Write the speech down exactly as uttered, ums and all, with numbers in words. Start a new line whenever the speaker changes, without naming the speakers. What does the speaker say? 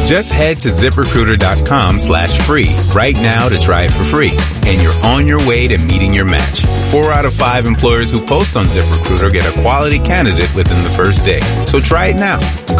Just head to ZipRecruiter.com slash free right now to try it for free. And you're on your way to meeting your match. Four out of five employers who post on ZipRecruiter get a quality candidate within the first day. So try it now.